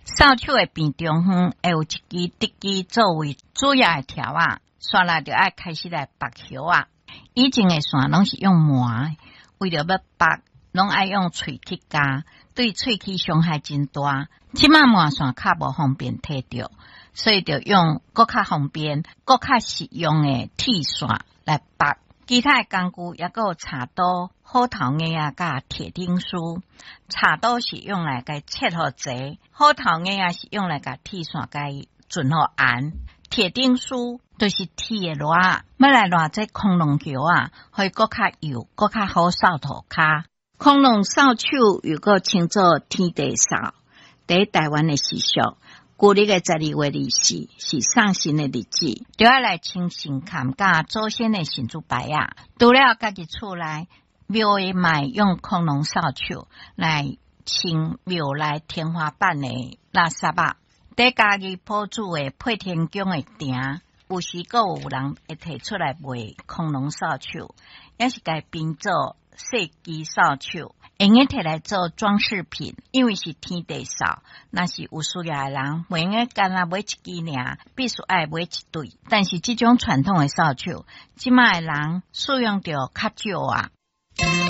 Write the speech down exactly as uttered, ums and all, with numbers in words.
扫帚的边中方会有一支竹枝作为主要的条啊，刷来就爱开始来拔叶啊。以前的线拢是用麻，为了要拔，拢爱用喙去夹，对喙齿伤害真大。即马麻线较无方便摕着，所以就用搁较方便、搁较实用的铁线来拔。其他的工具也有插刀、虎头镊啊，甲铁钉梳。插刀是用来甲切好折，虎头镊啊是用来甲铁线甲准好按。铁钉梳就是铁的螺，要来螺这空笼球啊，可以搁较幼、搁较好扫涂骹。空笼扫帚又个称作天地扫，在台湾的习俗。旧历的十二月二十四是送神的日子，就要来清神龛甲祖先的神主牌啊。除了家己厝内庙会卖用空笼扫帚来清庙内天花板的垃圾啊。在家己铺主的配天宫的埕，有时个有人会摕出来卖空笼扫帚，也是该编做细枝扫帚。用个摕来做装饰品，因为是天地扫，若是有需要的人，袂用个干那买一支尔，必须爱买一对。但是这种传统的扫帚，即卖的人使用着较少啊。